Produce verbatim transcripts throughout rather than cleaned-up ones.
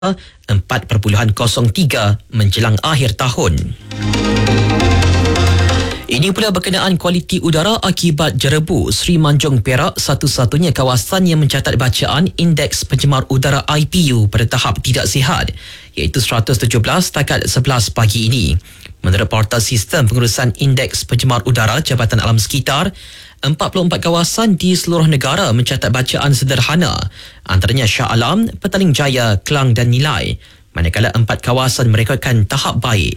empat perpuluhan kosong tiga menjelang akhir tahun. Ini pula berkenaan kualiti udara akibat jerebu. Sri Manjung Perak satu-satunya kawasan yang mencatat bacaan Indeks Pencemar Udara I P U pada tahap tidak sihat, iaitu seratus tujuh belas setakat sebelas pagi ini. Menurut portal sistem pengurusan Indeks Pencemar Udara Jabatan Alam Sekitar, empat puluh empat kawasan di seluruh negara mencatat bacaan sederhana, antaranya Shah Alam, Petaling Jaya, Kelang dan Nilai, manakala empat kawasan merekodkan tahap baik.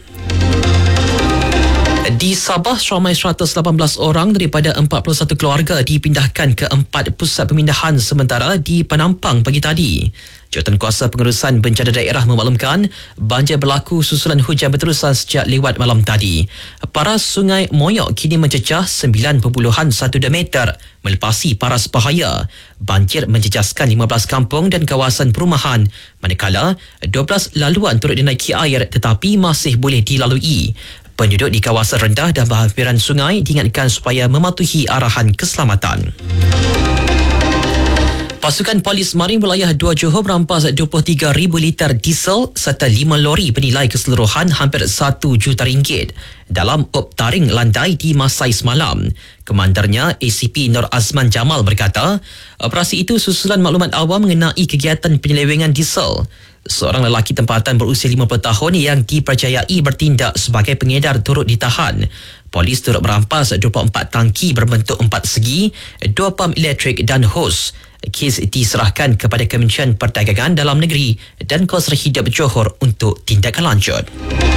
Di Sabah, seramai seratus lapan belas orang daripada empat puluh satu keluarga dipindahkan ke empat pusat pemindahan sementara di Penampang pagi tadi. Jawatankuasa Pengurusan Bencana Daerah memaklumkan banjir berlaku susulan hujan berterusan sejak lewat malam tadi. Paras Sungai Moyok kini mencecah sembilan perpuluhan satu dua meter melepasi paras bahaya. Banjir menjejaskan lima belas kampung dan kawasan perumahan, manakala dua belas laluan turut dinaiki air tetapi masih boleh dilalui. Penduduk di kawasan rendah dan berhampiran sungai diingatkan supaya mematuhi arahan keselamatan. Pasukan Polis Marin Wilayah dua Johor merampas dua puluh tiga ribu liter diesel serta lima lori bernilai keseluruhan hampir satu juta ringgit dalam op taring landai di Masai semalam. Komandarnya A C P Nur Azman Jamal berkata, operasi itu susulan maklumat awam mengenai kegiatan penyelewengan diesel. Seorang lelaki tempatan berusia lima puluh tahun yang dipercayai bertindak sebagai pengedar turut ditahan. Polis turut merampas dua puluh empat tangki berbentuk empat segi, dua pam elektrik dan hos. Kes diserahkan kepada Kementerian Perdagangan Dalam Negeri dan Kuasa Hidup Johor untuk tindakan lanjut.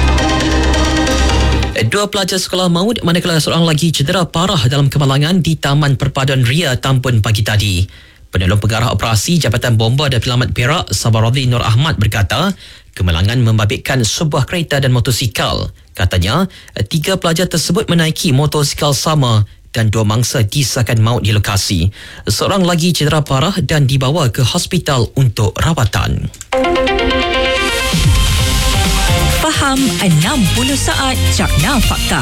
Dua pelajar sekolah maut manakala seorang lagi cedera parah dalam kemalangan di Taman Perpaduan Ria Tambun pagi tadi. Penolong Pengarah Operasi Jabatan Bomba dan Pelamat Perak, Sabarodhi Nur Ahmad berkata, kemalangan membabitkan sebuah kereta dan motosikal. Katanya, tiga pelajar tersebut menaiki motosikal sama dan dua mangsa disahkan maut di lokasi. Seorang lagi cedera parah dan dibawa ke hospital untuk rawatan. Faham enam puluh saat Cakna Fakta.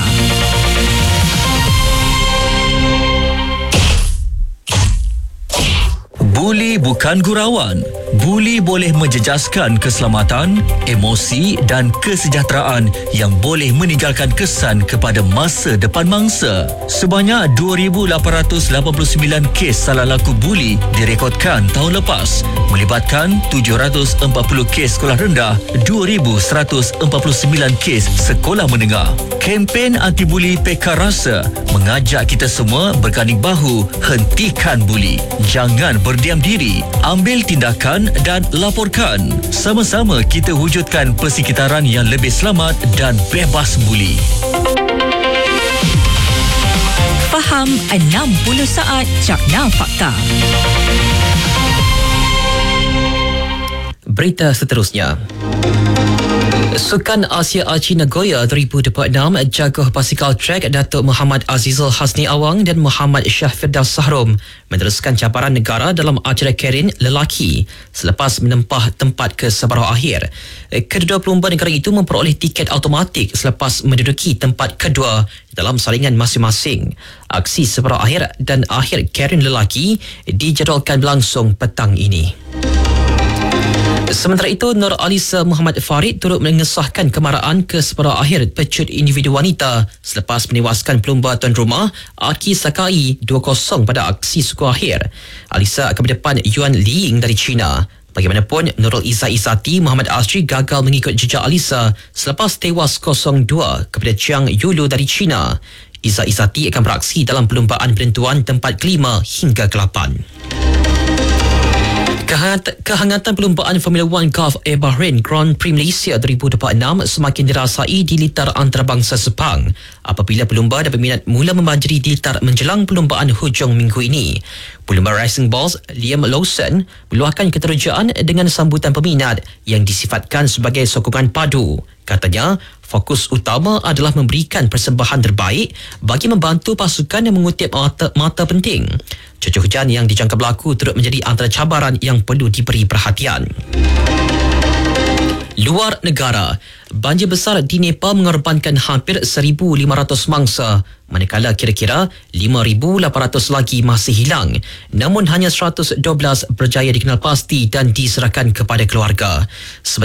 Buli bukan gurauan. Buli boleh menjejaskan keselamatan, emosi dan kesejahteraan yang boleh meninggalkan kesan kepada masa depan mangsa. Sebanyak dua ribu lapan ratus lapan puluh sembilan kes salah laku buli direkodkan tahun lepas, melibatkan tujuh ratus empat puluh kes sekolah rendah, dua ribu seratus empat puluh sembilan kes sekolah menengah. Kempen anti-buli P K Rasa mengajak kita semua berganding bahu hentikan buli. Jangan berdiam diri, ambil tindakan dan laporkan. Sama-sama kita wujudkan persekitaran yang lebih selamat dan bebas buli. Faham enam puluh saat Cakna Fakta. Berita seterusnya. Sukan Asia Archie Nagoya dua ribu dua puluh enam, jagoh basikal trek Datuk Muhammad Azizul Hasni Awang dan Muhammad Syah Firdaus Sahrom meneruskan cabaran negara dalam acara Kerin lelaki selepas menempah tempat ke separuh akhir. Kedua pelumba negara itu memperoleh tiket automatik selepas menduduki tempat kedua dalam saringan masing-masing. Aksi separuh akhir dan akhir Kerin lelaki dijadualkan berlangsung petang ini. Sementara itu, Nur Alisa Muhammad Farid turut mengesahkan kemarahan ke separuh akhir pecut individu wanita selepas menewaskan pelumba tuan rumah Aki Sakai dua kosong pada aksi suku akhir. Alisa akan berdepan Yuan Liying dari China. Bagaimanapun, Nurul Izzah Izzati Muhammad Asri gagal mengikut jejak Alisa selepas tewas kosong dua kepada Chiang Yulu dari China. Izzah Izzati akan beraksi dalam perlumbaan penentuan tempat kelima hingga ke lapan. Kehangatan perlumbaan Formula One Gulf Air Bahrain Grand Prix Malaysia dua ribu dua puluh enam semakin dirasai di litar antarabangsa Sepang apabila pelumba dan peminat mula membanjiri di litar menjelang perlumbaan hujung minggu ini. Pelumba Racing Balls Liam Lawson meluahkan keterujaan dengan sambutan peminat yang disifatkan sebagai sokongan padu. Katanya, fokus utama adalah memberikan persembahan terbaik bagi membantu pasukan yang mengutip mata, mata penting. Cuaca hujan yang dijangka berlaku turut menjadi antara cabaran yang perlu diberi perhatian. Luar negara, banjir besar di Nepal mengorbankan hampir seribu lima ratus mangsa, manakala kira-kira lima ribu lapan ratus lagi masih hilang. Namun hanya seratus dua belas berjaya dikenal pasti dan diserahkan kepada keluarga.